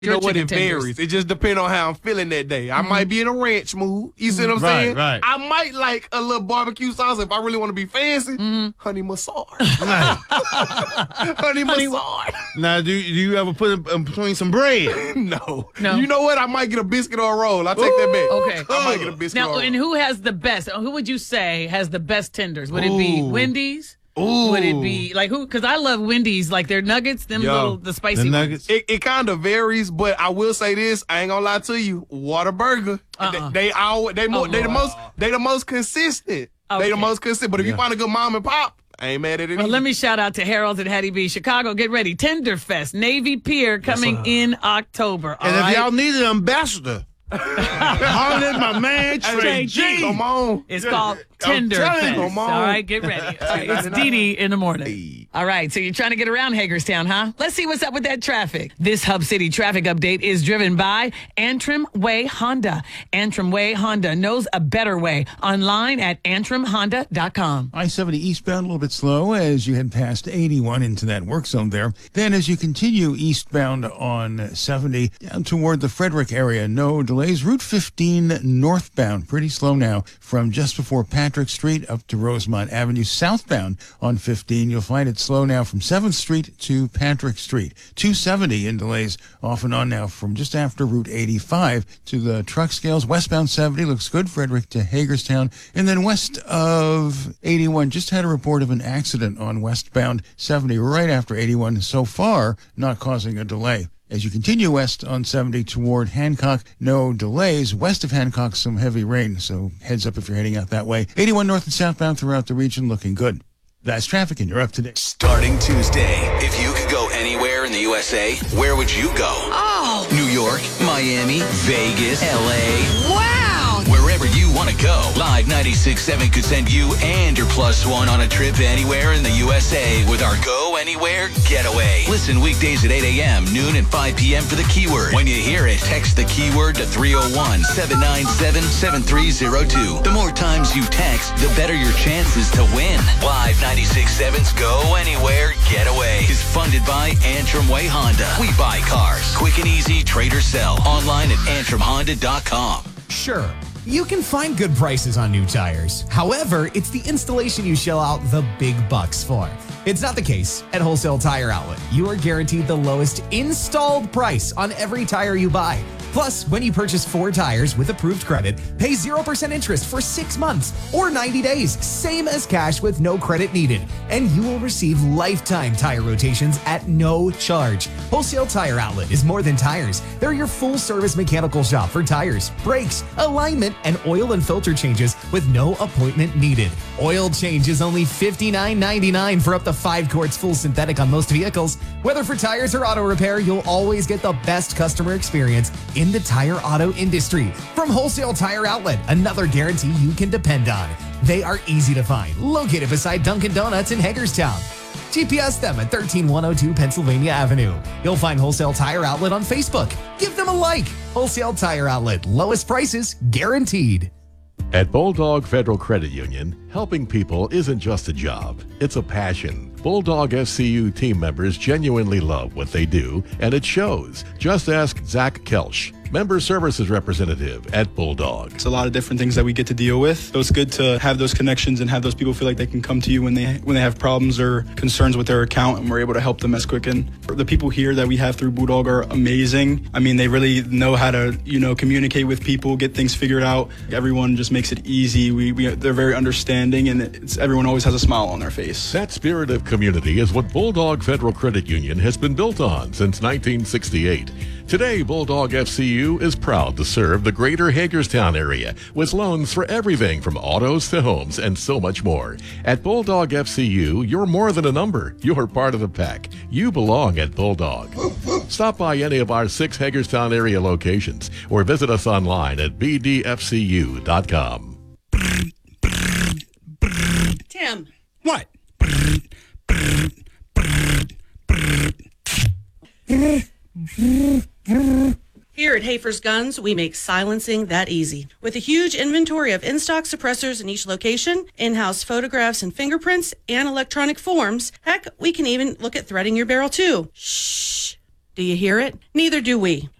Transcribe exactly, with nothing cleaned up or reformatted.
You know what? chicken It tenders. varies. It just depends on how I'm feeling that day. I Mm-hmm. might be in a ranch mood. You see what I'm Right, saying? right. I might like a little barbecue sauce if I really want to be fancy. Mm-hmm. Honey mustard. Right. Honey mustard. Now, do, do you ever put it in between some bread? no. No. You know what? I might get a biscuit or a roll. I'll take that back. Okay. I might get a biscuit Now, or a and roll. who has the best? Who would you say has the best tenders? Would it be Ooh. Wendy's? Ooh. Would it be like who? Because I love Wendy's, like their nuggets, them Yo, little the spicy The ones. nuggets? It, it kind of varies, but I will say this: I ain't gonna lie to you. Whataburger, Uh-uh. they, they all they more Oh, they the Lord. most they the most consistent. They Okay. the most consistent. But if you Yeah. find a good mom and pop, I ain't mad at it. Well, either. let me shout out to Harold's and Hattie B. Chicago. Get ready, Tenderfest, Navy Pier coming in October. All And if right? y'all need an ambassador, holler at my man Trey Trey G. G. Come on. It's called I'm Tenderfest. telling you, All come on. right, get ready. All right, it's Dee Dee in the morning. All right, so you're trying to get around Hagerstown, huh? Let's see what's up with that traffic. This Hub City traffic update is driven by Antrim Way Honda. Antrim Way Honda knows a better way. Online at antrim honda dot com. I seventy eastbound a little bit slow as you head past eighty-one into that work zone there. Then as you continue eastbound on seventy down toward the Frederick area, no delays. Route fifteen northbound, pretty slow now from just before Patrick Street up to Rosemont Avenue. Southbound on fifteen, you'll find it slow now from seventh Street to Patrick Street. two seventy in delays off and on now from just after Route eighty-five to the truck scales. Westbound seventy looks good, Frederick to Hagerstown. And then west of eighty-one, just had a report of an accident on westbound seventy right after eighty-one. So far, not causing a delay. As you continue west on seventy toward Hancock, no delays. West of Hancock, some heavy rain, so heads up if you're heading out that way. eighty-one north and southbound throughout the region looking good. That's traffic, and you're up to date. Starting Tuesday, if you could go anywhere in the U S A, where would you go? Oh, New York, Miami, Vegas, L A. wow. Wherever you want to go, Live ninety-six point seven could send you and your plus one on a trip anywhere in the U S A with our Go Anywhere Getaway. Listen weekdays at eight a.m., noon, and five p.m. for the keyword. When you hear it, text the keyword to three oh one, seven nine seven, seven three oh two. The more times you text, the better your chances to win. Live ninety-six point seven's Go Anywhere Getaway is funded by Antrim Way Honda. We buy cars. Quick and easy, trade or sell. Online at antrim honda dot com. Sure, you can find good prices on new tires. However, it's the installation you shell out the big bucks for. It's not the case at Wholesale Tire Outlet. You are guaranteed the lowest installed price on every tire you buy. Plus, when you purchase four tires with approved credit, pay zero percent interest for six months or ninety days, same as cash with no credit needed. And you will receive lifetime tire rotations at no charge. Wholesale Tire Outlet is more than tires. They're your full-service mechanical shop for tires, brakes, alignment, and oil and filter changes with no appointment needed. Oil change is only fifty-nine ninety-nine for up to five quarts full synthetic on most vehicles. Whether for tires or auto repair, you'll always get the best customer experience in the tire auto industry. From Wholesale Tire Outlet, another guarantee you can depend on. They are easy to find, located beside Dunkin' Donuts in Hagerstown. G P S them at one three one oh two Pennsylvania Avenue. You'll find Wholesale Tire Outlet on Facebook. Give them a like. Wholesale Tire Outlet, lowest prices guaranteed. At Bulldog Federal Credit Union, helping people isn't just a job, it's a passion. Bulldog F C U team members genuinely love what they do, and it shows. Just ask Zach Kelsch, Member Services Representative at Bulldog. It's a lot of different things that we get to deal with. So it's good to have those connections and have those people feel like they can come to you when they when they have problems or concerns with their account, and we're able to help them as quick. And the people here that we have through Bulldog are amazing. I mean, they really know how to, you know, communicate with people, get things figured out. Everyone just makes it easy. We, we they're very understanding, and it's, everyone always has a smile on their face. That spirit of community is what Bulldog Federal Credit Union has been built on since nineteen sixty-eight. Today, Bulldog F C U is proud to serve the greater Hagerstown area with loans for everything from autos to homes and so much more. At Bulldog F C U, you're more than a number. You're part of the pack. You belong at Bulldog. Stop by any of our six Hagerstown area locations or visit us online at b d f c u dot com. Tim. What? Here at Hafer's Guns, we make silencing that easy. With a huge inventory of in-stock suppressors in each location, in-house photographs and fingerprints, and electronic forms, heck, we can even look at threading your barrel too. Shh. Do you hear it? Neither do we.